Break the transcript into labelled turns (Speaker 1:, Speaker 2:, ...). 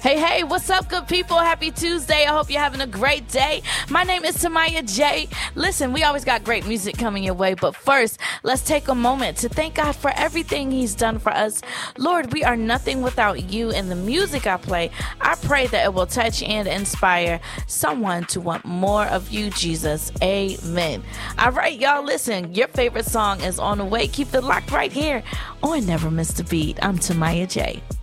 Speaker 1: Hey, what's up, good people? Happy Tuesday. I hope you're having a great day. My name is Tamaya J. Listen, we always got great music coming your way, but first, let's take a moment to thank God for everything He's done for us. Lord, we are nothing without you, and the music I play, I pray that it will touch and inspire someone to want more of you, Jesus. Amen. All right, y'all, listen, your favorite song is on the way. Keep it locked right here on Never Miss a Beat. I'm Tamaya J.